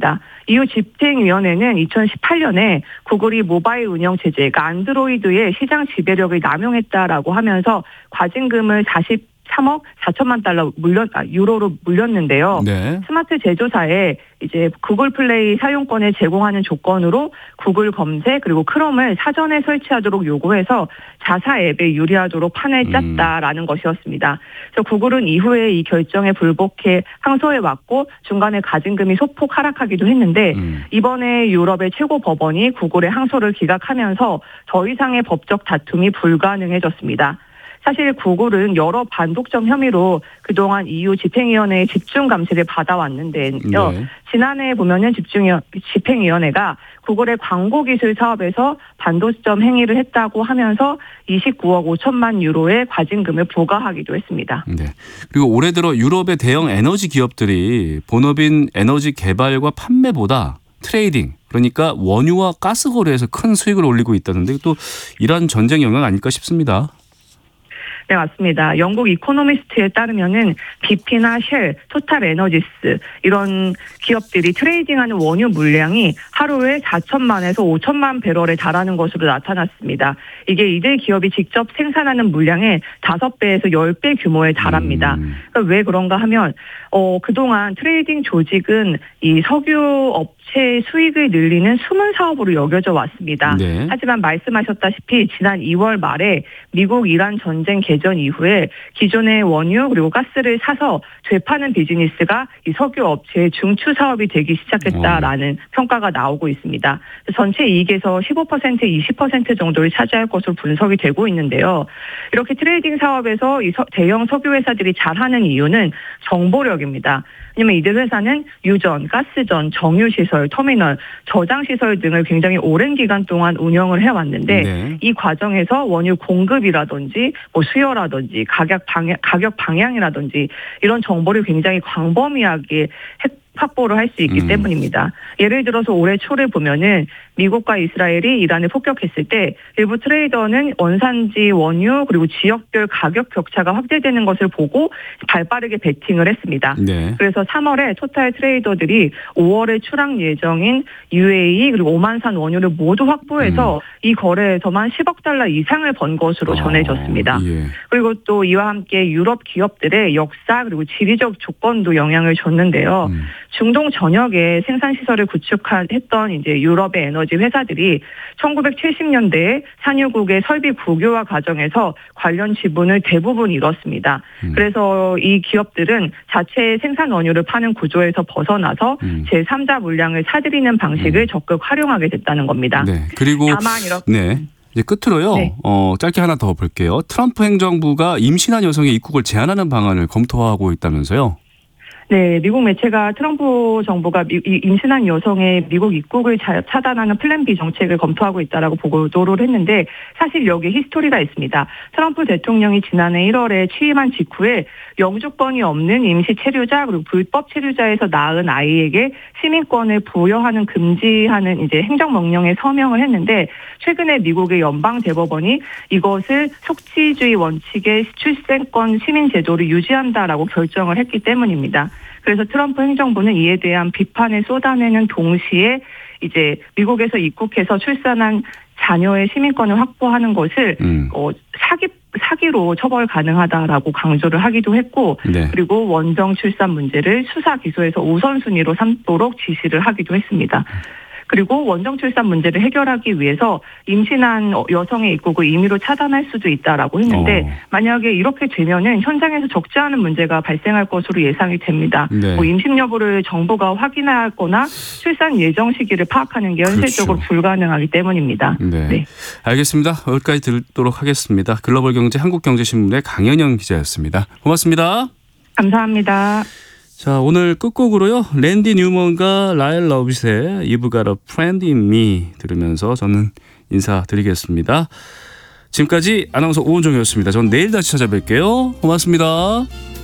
있습니다. EU 집행위원회는 2018년에 구글이 모바일 운영 체제, 그러니까 안드로이드의 시장 지배력을 남용했다라고 하면서 과징금을 43억 4천만 달러 유로로 물렸는데요. 네. 스마트 제조사에 이제 구글 플레이 사용권을 제공하는 조건으로 구글 검색 그리고 크롬을 사전에 설치하도록 요구해서 자사 앱에 유리하도록 판을 짰다라는 것이었습니다. 그래서 구글은 이후에 이 결정에 불복해 항소해 왔고 중간에 과징금이 소폭 하락하기도 했는데 이번에 유럽의 최고 법원이 구글의 항소를 기각하면서 더 이상의 법적 다툼이 불가능해졌습니다. 사실 구글은 여러 반독점 혐의로 그동안 EU 집행위원회의 집중 감시를 받아왔는데요. 네. 지난해 보면은 집행위원회가 구글의 광고 기술 사업에서 반독점 행위를 했다고 하면서 29억 5천만 유로의 과징금을 부과하기도 했습니다. 네. 그리고 올해 들어 유럽의 대형 에너지 기업들이 본업인 에너지 개발과 판매보다 트레이딩, 그러니까 원유와 가스 거래에서 큰 수익을 올리고 있다는데 또 이런 전쟁 영향 아닐까 싶습니다. 네, 맞습니다. 영국 이코노미스트에 따르면은 BP나 쉘, 토탈 에너지스 이런 기업들이 트레이딩하는 원유 물량이 하루에 4천만에서 5천만 배럴에 달하는 것으로 나타났습니다. 이게 이들 기업이 직접 생산하는 물량의 5배에서 10배 규모에 달합니다. 그러니까 왜 그런가 하면 그동안 트레이딩 조직은 이 석유 업체의 수익을 늘리는 숨은 사업으로 여겨져 왔습니다. 네. 하지만 말씀하셨다시피 지난 2월 말에 미국 이란 전쟁 개전 이후에 기존의 원유 그리고 가스를 사서 되파는 비즈니스가 이 석유 업체의 중추 사업이 되기 시작했다라는 평가가 나오고 있습니다. 전체 이익에서 15% 20% 정도를 차지할 것으로 분석이 되고 있는데요. 이렇게 트레이딩 사업에서 이 대형 석유 회사들이 잘하는 이유는 정보력입니다. 왜냐하면 이들 회사는 유전, 가스전, 정유시설, 터미널, 저장시설 등을 굉장히 오랜 기간 동안 운영을 해왔는데 네. 이 과정에서 원유 공급이라든지 수요라든지 가격 방향이라든지 이런 정보를 굉장히 광범위하게 확보를 할 수 있기 때문입니다. 예를 들어서 올해 초를 보면은 미국과 이스라엘이 이란을 폭격했을 때 일부 트레이더는 원산지 원유 그리고 지역별 가격 격차가 확대되는 것을 보고 발빠르게 베팅을 했습니다. 네. 그래서 3월에 토탈 트레이더들이 5월에 출항 예정인 UAE 그리고 오만산 원유를 모두 확보해서 이 거래에서만 10억 달러 이상을 번 것으로 전해졌습니다. 예. 그리고 또 이와 함께 유럽 기업들의 역사 그리고 지리적 조건도 영향을 줬는데요. 중동 전역에 생산 시설을 구축했던 이제 유럽의 에너지 회사들이 1970년대에 산유국의 설비 국유화 과정에서 관련 지분을 대부분 잃었습니다. 그래서 이 기업들은 자체 생산 원유를 파는 구조에서 벗어나서 제3자 물량을 사들이는 방식을 적극 활용하게 됐다는 겁니다. 네. 그리고 다만 이렇게 네. 이제 끝으로요. 네. 짧게 하나 더 볼게요. 트럼프 행정부가 임신한 여성의 입국을 제한하는 방안을 검토하고 있다면서요. 네, 미국 매체가 트럼프 정부가 임신한 여성의 미국 입국을 차단하는 플랜 B 정책을 검토하고 있다라고 보도를 했는데 사실 여기에 히스토리가 있습니다. 트럼프 대통령이 지난해 1월에 취임한 직후에 영주권이 없는 임시 체류자 그리고 불법 체류자에서 낳은 아이에게 시민권을 부여하는 금지하는 이제 행정명령에 서명을 했는데 최근에 미국의 연방 대법원이 이것을 속지주의 원칙의 출생권 시민 제도를 유지한다라고 결정을 했기 때문입니다. 그래서 트럼프 행정부는 이에 대한 비판을 쏟아내는 동시에 이제 미국에서 입국해서 출산한 자녀의 시민권을 확보하는 것을 사기로 처벌 가능하다라고 강조를 하기도 했고 네. 그리고 원정 출산 문제를 수사 기소에서 우선순위로 삼도록 지시를 하기도 했습니다. 그리고 원정 출산 문제를 해결하기 위해서 임신한 여성의 입국을 임의로 차단할 수도 있다라고 했는데 만약에 이렇게 되면은 현장에서 적지 않은 문제가 발생할 것으로 예상이 됩니다. 네. 임신 여부를 정부가 확인하거나 출산 예정 시기를 파악하는 게 현실적으로 그렇죠. 불가능하기 때문입니다. 네. 네. 알겠습니다. 여기까지 듣도록 하겠습니다. 글로벌경제 한국경제신문의 강현영 기자였습니다. 고맙습니다. 감사합니다. 자, 오늘 끝곡으로요. 랜디 뉴먼과 라일 러빗의 You've Got a Friend in Me 들으면서 저는 인사드리겠습니다. 지금까지 아나운서 오은정이었습니다. 전 내일 다시 찾아뵐게요. 고맙습니다.